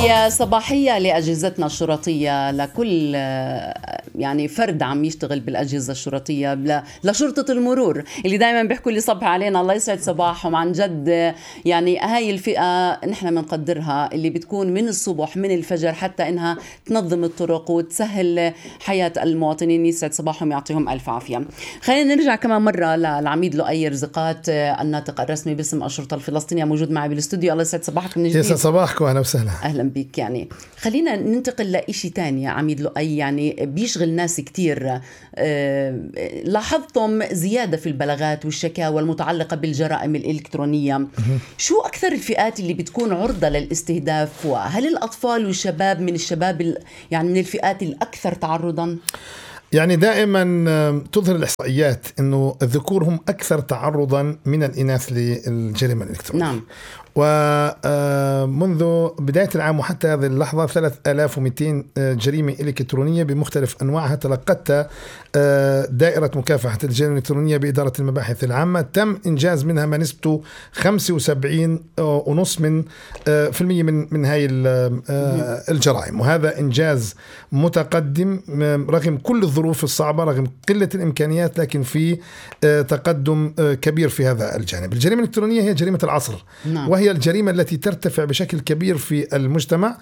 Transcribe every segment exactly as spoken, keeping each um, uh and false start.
تحية صباحية لأجهزتنا الشرطية، لكل يعني فرد عم يشتغل بالأجهزة الشرطية، لشرطة المرور اللي دايما بيحكوا لي صبح علينا، الله يسعد صباحهم. عن جد يعني هاي الفئة نحن بنقدرها، اللي بتكون من الصبح من الفجر حتى إنها تنظم الطرق وتسهل حياة المواطنين. يسعد صباحهم، يعطيهم ألف عافية. خلينا نرجع كمان مرة للعميد لؤي رزقات، الناطق الرسمي باسم الشرطة الفلسطينية، موجود معي بالاستوديو. الله يسعد صباحك من جديد. يسعد صباحك واهلا وسهلا. اهلا بك. يعني خلينا ننتقل لإشي تاني يا عميد لؤي، يعني بيشغل ناس كتير. أه لاحظتم زيادة في البلاغات والشكاوى المتعلقة بالجرائم الإلكترونية. شو أكثر الفئات اللي بتكون عرضة للاستهداف؟ وهل الأطفال والشباب من الشباب يعني من الفئات الأكثر تعرضا؟ يعني دائما تظهر الإحصائيات أنه الذكور هم أكثر تعرضا من الإناث للجريمة الإلكترونية. نعم. ومنذ بداية العام وحتى هذه اللحظة ثلاثة آلاف ومئتين جريمة إلكترونية بمختلف أنواعها تلقتها دائرة مكافحة الجريمة الإلكترونية بإدارة المباحث العامة. تم إنجاز منها ما نسبته خمسة وسبعين ونص من في المية من من هاي الجرائم، وهذا إنجاز متقدم رغم كل الظروف الصعبة، رغم قلة الإمكانيات، لكن في تقدم كبير في هذا الجانب. الجريمة الإلكترونية هي جريمة العصر. نعم. وهي الجريمة التي ترتفع بشكل كبير في المجتمع.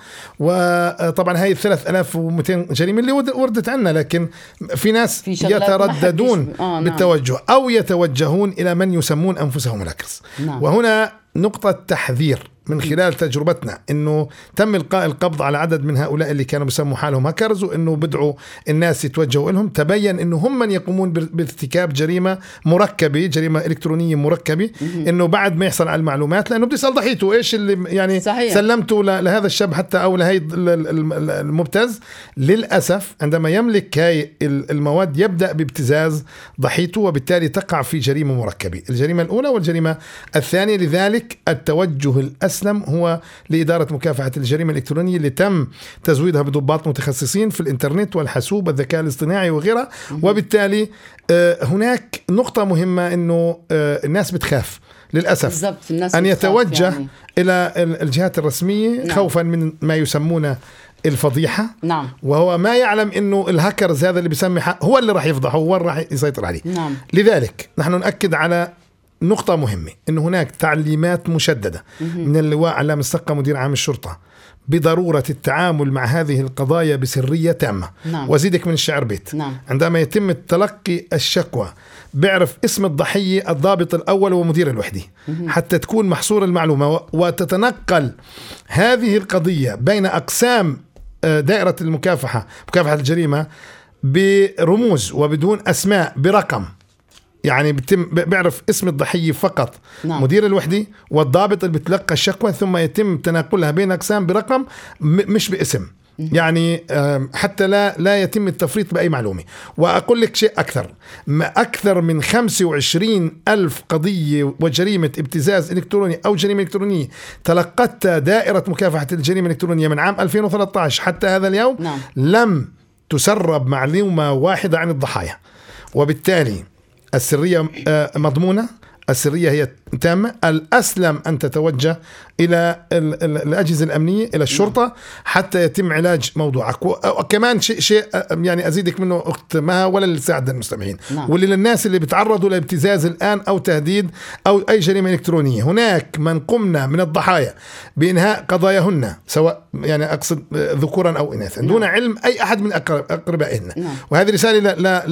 وطبعا هاي الثلاث آلاف ومئتين جريمة اللي وردت عنا، لكن في ناس في يترددون آه بالتوجه نعم. أو يتوجهون إلى من يسمون أنفسهم الهاكرز. نعم. وهنا نقطة تحذير من خلال تجربتنا، إنه تم إلقاء القبض على عدد من هؤلاء اللي كانوا بيسموا حالهم هاكرز، وإنه بدعوا الناس يتوجهوا لهم. تبين إنه هم من يقومون بارتكاب جريمة مركبة، جريمة إلكترونية مركبة. إنه بعد ما يحصل على المعلومات، لأنه بدي يسأل ضحيته إيش اللي يعني صحيح. سلمته لهذا الشاب حتى أو لهي المبتز. للأسف عندما يملك هاي المواد يبدأ بابتزاز ضحيته، وبالتالي تقع في جريمة مركبة، الجريمة الأولى والجريمة الثانية. لذلك التوجه الأسلم هو لإدارة مكافحة الجريمة الإلكترونية اللي تم تزويدها بضباط متخصصين في الإنترنت والحاسوب والذكاء الاصطناعي وغيرها. وبالتالي هناك نقطة مهمة، إنه الناس بتخاف للأسف أن يتوجه يعني إلى الجهات الرسمية. نعم. خوفا من ما يسمونه الفضيحة. نعم. وهو ما يعلم إنه الهاكرز هذا اللي بيسمي هو اللي راح يفضحه، هو اللي راح يسيطر عليه. نعم. لذلك نحن نأكد على نقطة مهمة، إنه هناك تعليمات مشددة من اللواء علام السقا مدير عام الشرطة بضرورة التعامل مع هذه القضايا بسرية تامة. نعم. وزيدك من الشعر بيت. نعم. عندما يتم تلقي الشكوى بيعرف اسم الضحية، الضابط الأول ومدير الوحدة، حتى تكون محصور المعلومة، وتتنقل هذه القضية بين أقسام دائرة المكافحة مكافحة الجريمة برموز وبدون أسماء، برقم. يعني بيتم بيعرف اسم الضحية فقط. نعم. مدير الوحدة والضابط اللي بتلقى الشكوى، ثم يتم تناقلها بين أقسام برقم مش باسم. يعني حتى لا لا يتم التفريط بأي معلومة. وأقول لك شيء أكثر، أكثر من خمسة وعشرين ألف قضية وجريمة ابتزاز إلكتروني أو جريمة إلكترونية تلقتها دائرة مكافحة الجريمة الإلكترونية من عام ألفين وثلاثة عشر حتى هذا اليوم. نعم. لم تسرب معلومة واحدة عن الضحايا. وبالتالي السرية مضمونة، السرية هي تامة. الأسلم أن تتوجه إلى الأجهزة الأمنية، إلى الشرطة، حتى يتم علاج موضوعك. وكمان شيء شيء يعني أزيدك منه أخت مها ولا للساعة المستمعين. نعم. واللي للناس اللي بتعرضوا لابتزاز الآن أو تهديد أو أي جريمة إلكترونية، هناك من قمنا من الضحايا بإنهاء قضاياهن، سواء يعني أقصد ذكورا أو إناثا. نعم. دون علم أي أحد من أقربائهن. نعم. وهذه رسالة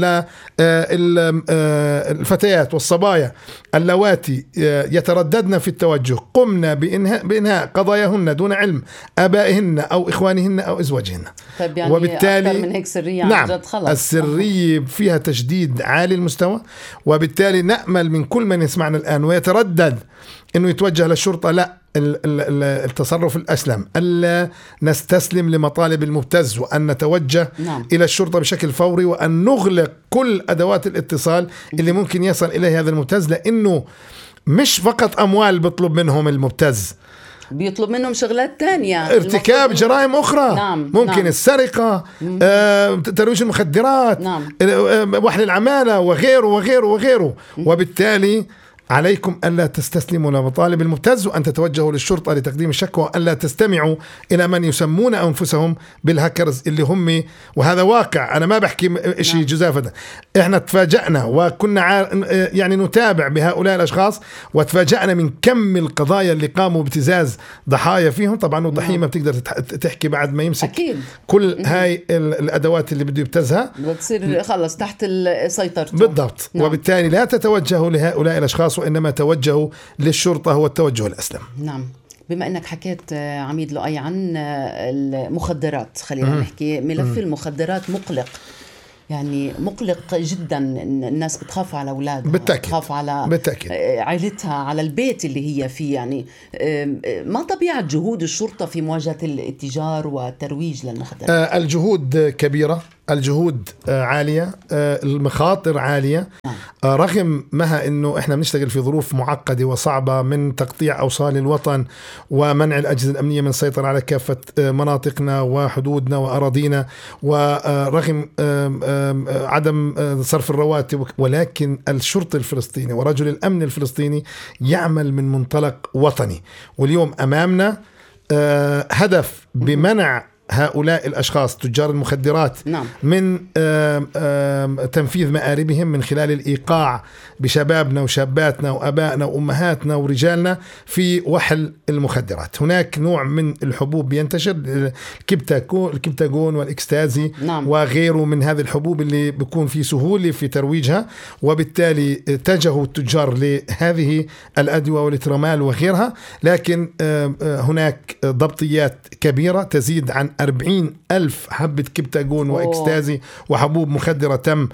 للفتيات والصبايا اللواتي يترددن في التوجه. قمنا بإنهاء, بإنهاء قضاياهن دون علم آبائهن أو إخوانهن أو إزواجهن. طيب يعني وبالتالي أكثر من هيك سرية. نعم. جد خلص. السرية فيها تشديد عالي المستوى. وبالتالي نأمل من كل من يسمعنا الآن ويتردد إنه يتوجه للشرطة، لا، التصرف الأسلم ألا نستسلم لمطالب المبتز، وأن نتوجه. نعم. إلى الشرطة بشكل فوري، وأن نغلق كل أدوات الاتصال اللي ممكن يصل إليه هذا المبتز، لأنه مش فقط أموال بيطلب منهم المبتز، بيطلب منهم شغلات تانية، ارتكاب جرائم أخرى. نعم. ممكن نعم. السرقة، آه، ترويج المخدرات، نعم. آه، وحل العمالة وغيره وغيره وغيره. وبالتالي عليكم ألا تستسلموا لمطالب المبتز، وأن تتوجهوا للشرطة لتقديم الشكوى، وألا تستمعوا إلى من يسمون أنفسهم بالهاكرز اللي هم، وهذا واقع، أنا ما بحكي إشي جزافة. إحنا تفاجأنا وكنا يعني نتابع بهؤلاء الأشخاص، وتفاجأنا من كم القضايا اللي قاموا بابتزاز ضحايا فيهم. طبعا الضحية ما بتقدر تحكي بعد ما يمسك أكيد. كل هاي الأدوات اللي بده يبتزها بتصير خلص تحت سيطرته بالضبط. نعم. وبالتالي لا تتوجهوا لهؤلاء الأشخاص، وإنما توجهوا للشرطة، هو التوجه الأسلم. نعم. بما أنك حكيت عميد لؤي عن المخدرات، خلينا نحكي ملف المخدرات مقلق، يعني مقلق جدا. الناس بتخاف على أولادها، بالتأكيد. بتخاف على بالتأكيد. عائلتها، على البيت اللي هي فيه. يعني ما طبيعة جهود الشرطة في مواجهة الاتجار والترويج للمخدرات؟ آه الجهود كبيرة، الجهود آه عالية، آه المخاطر عالية. آه رغم مها أنه إحنا بنشتغل في ظروف معقدة وصعبة من تقطيع أوصال الوطن ومنع الأجهزة الأمنية من السيطرة على كافة آه مناطقنا وحدودنا وأراضينا، ورغم آه آه عدم آه صرف الرواتب، ولكن الشرطي الفلسطيني ورجل الأمن الفلسطيني يعمل من منطلق وطني. واليوم أمامنا آه هدف بمنع هؤلاء الأشخاص تجار المخدرات نعم. من آم آم تنفيذ مآربهم من خلال الإيقاع بشبابنا وشاباتنا وأبائنا وأمهاتنا ورجالنا في وحل المخدرات. هناك نوع من الحبوب ينتشر، الكبتاغون والإكستازي نعم. وغيره من هذه الحبوب اللي بيكون في سهولة في ترويجها، وبالتالي اتجهوا التجار لهذه الأدوية والترامال وغيرها. لكن هناك ضبطيات كبيرة تزيد عن أربعين ألف حبة كبتاغون وإكستازي وحبوب مخدرة تم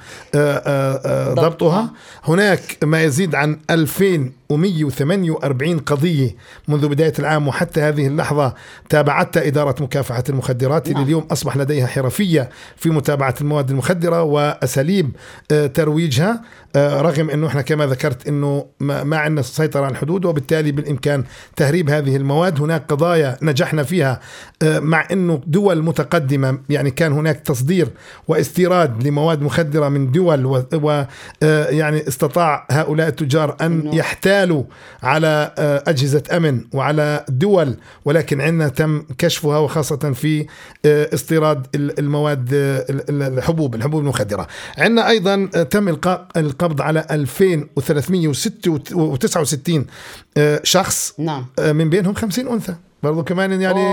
ضبطها. هناك ما يزيد عن ألفين ومئة وثمانية وأربعين قضية منذ بداية العام وحتى هذه اللحظة تابعتها إدارة مكافحة المخدرات اللي اليوم أصبح لديها حرفية في متابعة المواد المخدرة وأساليب ترويجها، رغم أنه إحنا كما ذكرت أنه ما عندنا سيطرة على الحدود، وبالتالي بالإمكان تهريب هذه المواد. هناك قضايا نجحنا فيها مع أنه دول متقدمة، يعني كان هناك تصدير واستيراد لمواد مخدرة من دول، ويعني استطاع هؤلاء التجار أن يحتاجوا على أجهزة أمن وعلى دول، ولكن عندنا تم كشفها، وخاصة في استيراد المواد الحبوب الحبوب المخدرة. عندنا أيضا تم القبض على ألفين وثلاثمئة وتسعة وستين شخص نعم. من بينهم خمسين أنثى برضو كمان، يعني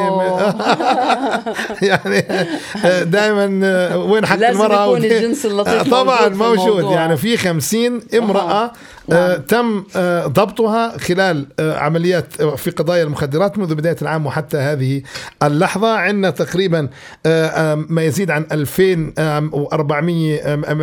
يعني دائما وين حق المرأة الجنس اللطيف طبعا موجود. يعني في خمسين امرأة آه. تم آه ضبطها خلال آه عمليات في قضايا المخدرات منذ بداية العام وحتى هذه اللحظة. عندنا تقريبا آه ما يزيد عن ألفين وأربعمئة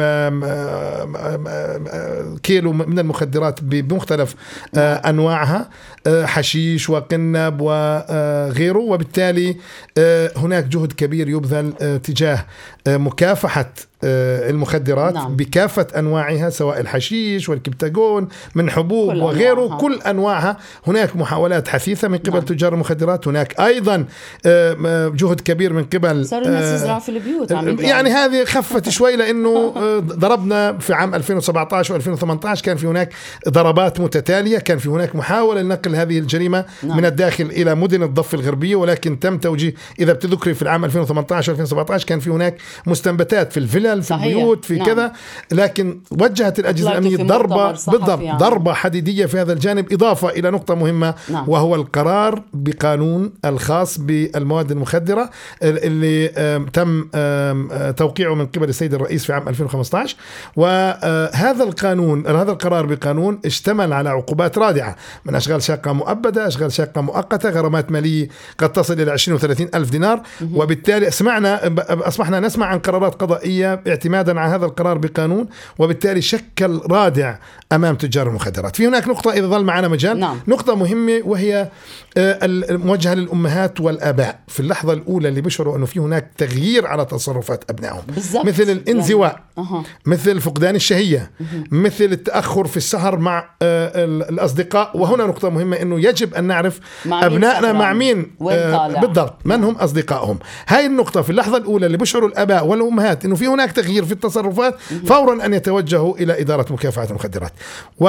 كيلو من المخدرات بمختلف آه أنواعها، آه حشيش وقنب وغيره. وبالتالي آه هناك جهد كبير يبذل آه تجاه آه مكافحة المخدرات نعم. بكافة أنواعها، سواء الحشيش والكبتاغون من حبوب وغيره أنواعها. كل أنواعها. هناك محاولات حثيثة من قبل نعم. تجار المخدرات. هناك أيضا جهد كبير من قبل صار الناس يزرعوا في البيوت. يعني هذه خفت شوي، لأنه ضربنا في عام ألفين وسبعة عشر وألفين وثمانية عشر كان في هناك ضربات متتالية، كان في هناك محاولة لنقل هذه الجريمة نعم. من الداخل إلى مدن الضفة الغربية، ولكن تم توجيه. إذا بتذكري في العام ألفين وثمانية عشر وألفين وسبعة عشر كان في هناك مستنبتات في الفيلل في صحيح. البيوت في نعم. كذا، لكن وجهت الأجهزة الأمنية ضربة بالضبط يعني. ضربة حديدية في هذا الجانب، إضافة إلى نقطة مهمة نعم. وهو القرار بقانون الخاص بالمواد المخدرة اللي تم توقيعه من قبل السيد الرئيس في عام ألفين وخمسة عشر. وهذا القانون هذا القرار بقانون اشتمل على عقوبات رادعة، من أشغال شاقة مؤبدة، أشغال شاقة مؤقتة، غرامات مالية قد تصل إلى عشرين وثلاثين ألف دينار. وبالتالي سمعنا أصبحنا نسمع عن قرارات قضائية اعتمادا على هذا القرار بقانون، وبالتالي شكل رادع أمام تجار المخدرات. في هناك نقطة إذا ظل معنا مجال نعم. نقطة مهمة، وهي الموجهة للأمهات والآباء في اللحظة الأولى اللي بيشعروا أنه في هناك تغيير على تصرفات أبنائهم، مثل الانزواء يعني. أه. مثل فقدان الشهية، أه. مثل التأخر في السهر مع الأصدقاء. وهنا نقطة مهمة، أنه يجب أن نعرف أبنائنا مع مين آه بالضبط، من هم أصدقائهم. هاي النقطة في اللحظة الأولى اللي بيشعروا الآباء والأمهات أنه في هناك تغيير في التصرفات، فورا أن يتوجهوا إلى إدارة مكافحة المخدرات. و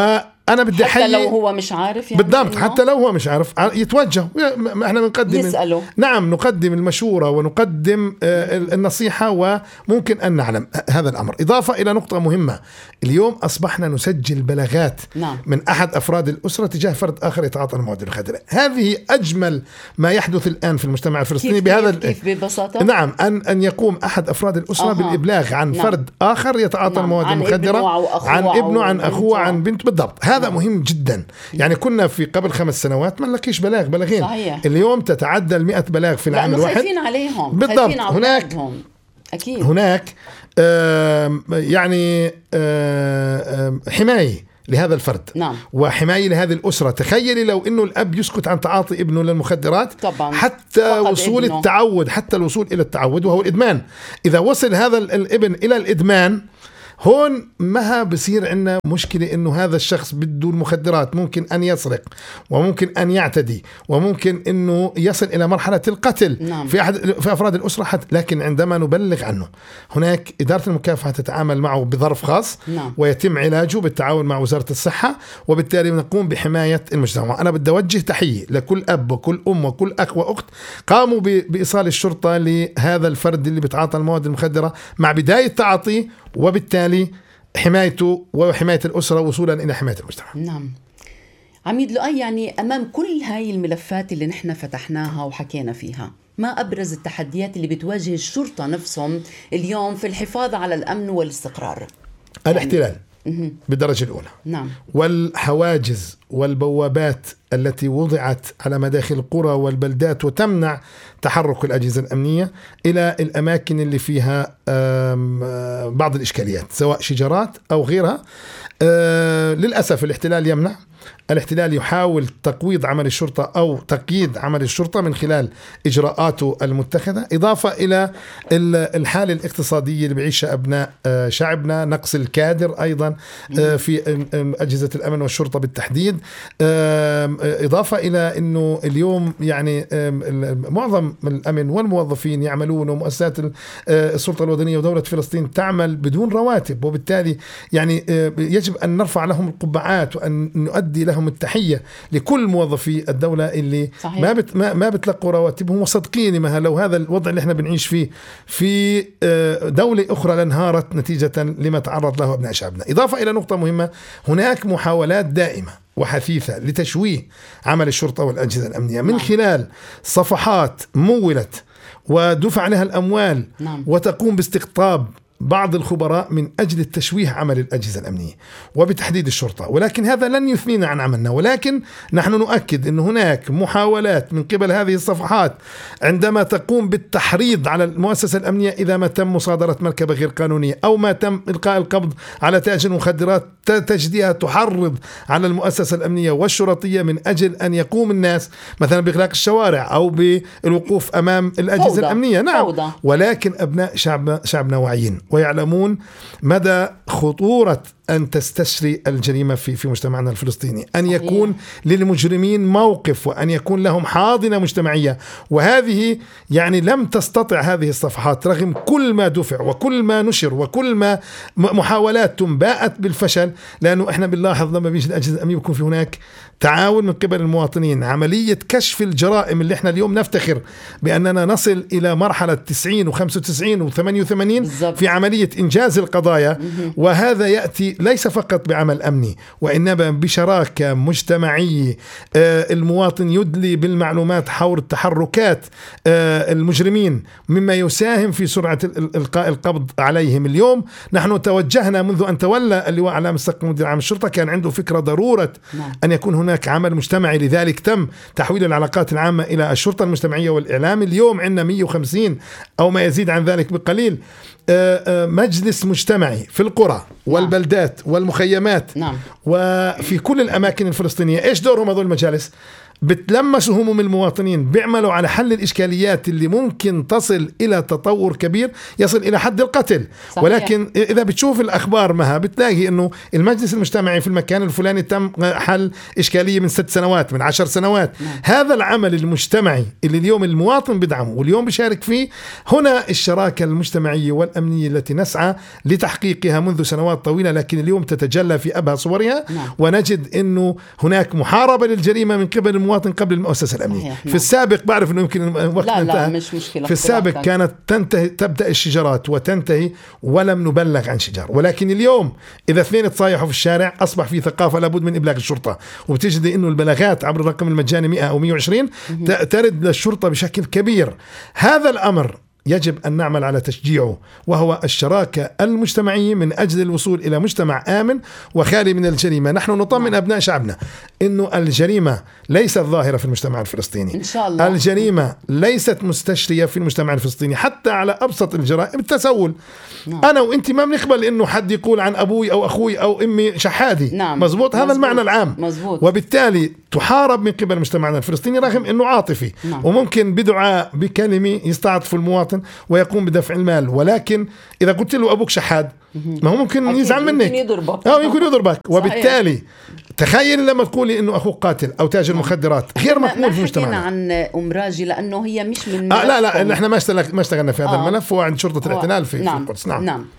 أنا بدي حتى حي لو هو مش عارف يعني بالضبط، حتى لو هو مش عارف يتوجه. احنا بنقدم يسأله. نعم، نقدم المشورة ونقدم النصيحة وممكن أن نعلم هذا الأمر. إضافة إلى نقطة مهمة، اليوم أصبحنا نسجل بلاغات نعم. من أحد أفراد الأسرة تجاه فرد آخر يتعاطى المواد المخدرة. هذه أجمل ما يحدث الآن في المجتمع الفلسطيني. كيف بهذا كيف, كيف ببساطة؟ نعم، أن أن يقوم أحد أفراد الأسرة أها. بالإبلاغ عن نعم. فرد آخر يتعاطى نعم. المواد عن المخدرة، ابنه عن ابنه، عن أخوه، عن بنت. بالضبط، هذا مهم جدا. يعني كنا في قبل خمس سنوات ما نلاقيش بلاغ بلاغين. صحيح. اليوم تتعدى المئة بلاغ في العام الواحد. خايفين عليهم. بالضبط. خايفين هناك أكيد. هناك آه يعني آه حماية لهذا الفرد. نعم. وحماية لهذه الأسرة. تخيلي لو إنه الأب يسكت عن تعاطي ابنه للمخدرات طبعا. حتى وصول ابنه. التعود حتى الوصول إلى التعود وهو الإدمان. إذا وصل هذا الابن إلى الإدمان، هون ما بصير عندنا مشكلة إنه هذا الشخص بده المخدرات، ممكن أن يسرق وممكن أن يعتدي وممكن إنه يصل إلى مرحلة القتل. نعم. في أحد في أفراد الأسرة حتى. لكن عندما نبلغ عنه، هناك إدارة المكافحة تتعامل معه بظرف خاص. نعم. ويتم علاجه بالتعاون مع وزارة الصحة، وبالتالي نقوم بحماية المجتمع. أنا بدي أوجه تحية لكل أب وكل أم وكل أخ وأخت قاموا بإيصال الشرطة لهذا الفرد اللي بيتعاطى المواد المخدرة مع بداية تعاطيه، وبالتالي حمايته وحماية الأسرة وصولا إلى حماية المجتمع. نعم. عميد لؤي، يعني أمام كل هاي الملفات اللي نحن فتحناها وحكينا فيها، ما أبرز التحديات اللي بتواجه الشرطة نفسهم اليوم في الحفاظ على الأمن والاستقرار؟ الاحتلال بالدرجة الأولى. نعم. والحواجز والبوابات التي وضعت على مداخل القرى والبلدات وتمنع تحرك الأجهزة الأمنية إلى الأماكن اللي فيها بعض الإشكاليات، سواء شجرات أو غيرها. للأسف الاحتلال يمنع. الاحتلال يحاول تقويض عمل الشرطة أو تقييد عمل الشرطة من خلال إجراءاته المتخذة، إضافة إلى الحالة الاقتصادية اللي بيعيشها أبناء شعبنا، نقص الكادر أيضا في أجهزة الأمن والشرطة بالتحديد، إضافة إلى أنه اليوم يعني معظم الأمن والموظفين يعملون، ومؤسسات السلطة الوطنية ودولة فلسطين تعمل بدون رواتب، وبالتالي يعني يجب أن نرفع لهم القبعات وأن نؤدي لهم التحية لكل موظفي الدولة اللي صحيح. ما بت ما, ما بتلقوا رواتبهم. وصدقيني ما لو هذا الوضع اللي احنا بنعيش فيه في دولة أخرى لانهارت نتيجة لما تعرض له أبناء شعبنا. إضافة إلى نقطة مهمة، هناك محاولات دائمة وحثيثة لتشويه عمل الشرطة والأجهزة الأمنية من خلال صفحات مولت ودفع لها الأموال نعم. وتقوم باستقطاب بعض الخبراء من أجل التشويه عمل الأجهزة الأمنية وبتحديد الشرطة. ولكن هذا لن يثنينا عن عملنا، ولكن نحن نؤكد أن هناك محاولات من قبل هذه الصفحات عندما تقوم بالتحريض على المؤسسة الأمنية إذا ما تم مصادرة مركبة غير قانونية أو ما تم إلقاء القبض على تاجر المخدرات، تجديها تحرض على المؤسسة الأمنية والشرطية من أجل أن يقوم الناس مثلا بإغلاق الشوارع أو بالوقوف أمام الأجهزة فوضى. الأمنية. نعم فوضى. ولكن أبناء شعب شعبنا واعيين ويعلمون مدى خطورة أن تستشري الجريمة في في مجتمعنا الفلسطيني، أن يكون للمجرمين موقف وأن يكون لهم حاضنة مجتمعية. وهذه يعني لم تستطع هذه الصفحات رغم كل ما دفع وكل ما نشر وكل ما محاولات باءت بالفشل، لأنه إحنا بنلاحظ لما بيجي الأجهزة الأمنية بيكون في هناك تعاون من قبل المواطنين، عملية كشف الجرائم اللي إحنا اليوم نفتخر بأننا نصل إلى مرحلة تسعين وخمسة وتسعين وثمانية وثمانين في عملية إنجاز القضايا. وهذا يأتي ليس فقط بعمل أمني وإنما بشراكة مجتمعية. المواطن يدلي بالمعلومات حول تحركات المجرمين مما يساهم في سرعة إلقاء القبض عليهم. اليوم نحن توجهنا منذ أن تولى اللواء علام الصقر مدير عام الشرطة، كان عنده فكرة ضرورة أن يكون هناك عمل مجتمعي، لذلك تم تحويل العلاقات العامة إلى الشرطة المجتمعية والإعلام. اليوم عندنا مئة وخمسين أو ما يزيد عن ذلك بقليل مجلس مجتمعي في القرى والبلدات والمخيمات نعم. وفي كل الأماكن الفلسطينية. إيش دورهم هذول المجالس؟ بتلمسوا هموم المواطنين، بيعملوا على حل الإشكاليات اللي ممكن تصل إلى تطور كبير يصل إلى حد القتل. صحيح. ولكن إذا بتشوف الأخبار مها بتلاقي إنه المجلس المجتمعي في المكان الفلاني تم حل إشكالية من ست سنوات من عشر سنوات. نعم. هذا العمل المجتمعي اللي اليوم المواطن بدعمه واليوم بيشارك فيه، هنا الشراكة المجتمعية والأمنية التي نسعى لتحقيقها منذ سنوات طويلة، لكن اليوم تتجلى في أبهى صورها. نعم. ونجد إنه هناك محاربة للجريمة من قبل المواطن قبل المؤسسة الأمنية. نعم. في السابق بعرف إنه يمكن وقت لا لا مش مشكلة. في السابق كانت تنتهي تبدأ الشجارات وتنتهي ولم نبلغ عن شجار، ولكن اليوم إذا اثنين تصايحوا في الشارع أصبح في ثقافة لابد من إبلاغ الشرطة، وبتجد إنه البلاغات عبر الرقم المجاني مئة أو مئة وعشرين ترد للشرطة بشكل كبير. هذا الأمر يجب أن نعمل على تشجيعه، وهو الشراكة المجتمعية من أجل الوصول إلى مجتمع آمن وخالي من الجريمة. نحن نطمن أبناء شعبنا إنه الجريمة ليست ظاهرة في المجتمع الفلسطيني إن شاء الله. الجريمة ليست مستشرية في المجتمع الفلسطيني، حتى على أبسط الجرائم التسول. نعم. أنا وإنتي ما بنقبل إنه حد يقول عن أبوي أو أخوي أو أمي شحادي. نعم. مزبوط. هذا مزبوط. المعنى العام. مزبوط. وبالتالي تحارب من قبل مجتمعنا الفلسطيني رغم إنه عاطفي. نعم. وممكن بدعاء بكلمة يستعطف المواطن ويقوم بدفع المال، ولكن إذا قلت له أبوك شحاد ما هو ممكن يزعل منك، يمكن يضربك أو يمكن يضربك. وبالتالي تخيل لما تقولي إنه أخوك قاتل أو تاجر مخدرات غير مقبول في مجتمعنا. عن أم راجي لأنه هي مش من آه لا لا إحنا ما اشتغلنا ما اشتغلنا في هذا آه. الملف، هو عند شرطة الاحتلال في, نعم. في القدس. نعم نعم.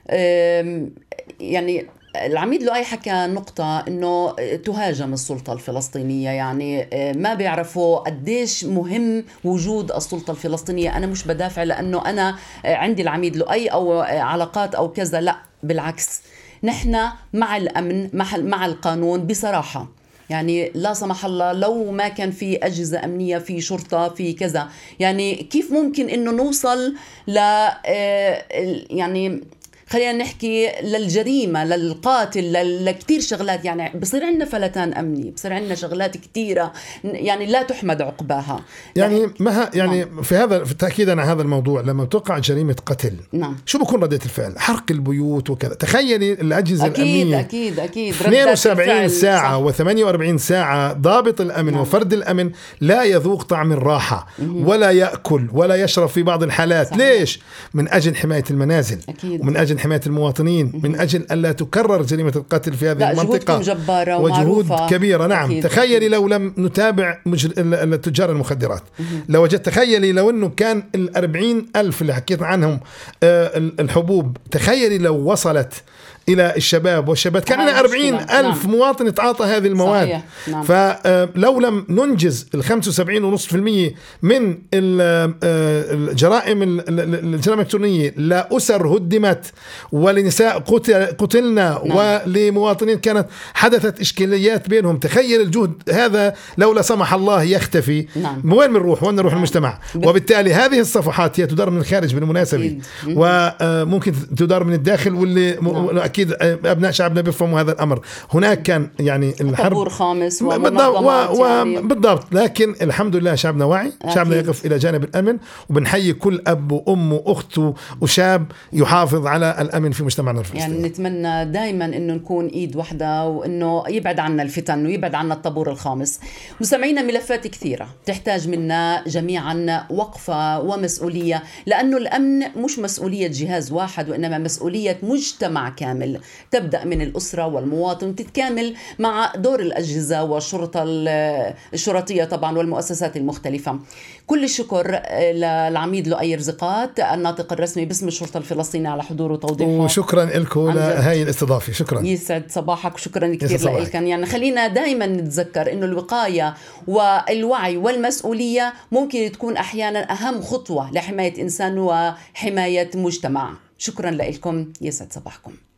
يعني العميد لؤي حكى نقطة إنه تهاجم السلطة الفلسطينية، يعني ما بيعرفوا قديش مهم وجود السلطة الفلسطينية. أنا مش بدافع لأنه أنا عندي العميد لؤي أو علاقات أو كذا، لا بالعكس، نحن مع الأمن مع القانون بصراحة. يعني لا سمح الله لو ما كان في أجهزة أمنية في شرطة في كذا، يعني كيف ممكن إنه نوصل ل يعني خلينا نحكي للجريمة للقاتل لكتير شغلات. يعني بصير عندنا فلتان أمني، بصير عندنا شغلات كتيرة يعني لا تحمد عقباها. يعني ما يعني نعم. في هذا في التأكيد على هذا الموضوع، لما تقع جريمة قتل نعم. شو بكون ردة الفعل؟ حرق البيوت وكذا. تخيلي الأجهزة أكيد الأمنية أكيد أكيد اثنين وسبعين ساعة وثمانية وأربعين ساعة ضابط الأمن نعم. وفرد الأمن لا يذوق طعم الراحة مم. ولا يأكل ولا يشرب في بعض الحالات. صحيح. ليش؟ من أجل حماية المنازل أكيد. ومن أجل حماية المواطنين، من أجل ألا تكرر جريمة القتل في هذه المنطقة. جبارة وجهود كبيرة. نعم أكيد. تخيلي لو لم نتابع تجار المخدرات، لو وجدت تخيلي لو أنه كان الأربعين ألف اللي حكيت عنهم الحبوب، تخيلي لو وصلت إلى الشباب والشباب كان لنا أربعين ألف نعم. مواطن يتعاطى هذه المواد. نعم. فلو لم ننجز الخمسة وسبعين ونصف في المية من الجرائم الجرائم الإلكترونية لأسر هدمت ولنساء قتلنا نعم. ولمواطنين كانت حدثت إشكاليات بينهم، تخيل الجهد هذا لو لا سمح الله يختفي. نعم. وين بنروح؟ وين نروح؟ نعم. المجتمع. وبالتالي هذه الصفحات هي تدار من الخارج بالمناسبة، وممكن تدار من الداخل، واللي نعم. أكيد أبناء شعبنا بيفهموا هذا الأمر. هناك كان يعني الحرب طابور خامس بالضبط, و... يعني. بالضبط، لكن الحمد لله شعبنا واعي، شعبنا يقف إلى جانب الأمن، وبنحيي كل أب وأم وأخت وشاب يحافظ على الأمن في مجتمعنا الفلسطيني. يعني نتمنى دائما إنه نكون إيد واحدة، وإنه يبعد عنا الفتن ويبعد عنا الطابور الخامس. مستمعينا، ملفات كثيرة تحتاج منا جميعا وقفة ومسؤولية، لأنه الأمن مش مسؤولية جهاز واحد، وإنما مسؤولية مجتمع كامل، تبدأ من الأسرة والمواطن، تتكامل مع دور الأجهزة والشرطة الشرطية طبعا والمؤسسات المختلفة. كل الشكر للعميد لؤي رزقات الناطق الرسمي باسم الشرطة الفلسطينية على حضور وتوضيحه، وشكرا لكم لهي الاستضافة. شكرا، يسعد صباحك، وشكرا كثير لكم. يعني خلينا دائما نتذكر إنه الوقاية والوعي والمسؤولية ممكن تكون أحيانا أهم خطوة لحماية إنسان وحماية مجتمع. شكرا لكم، يسعد صباحكم.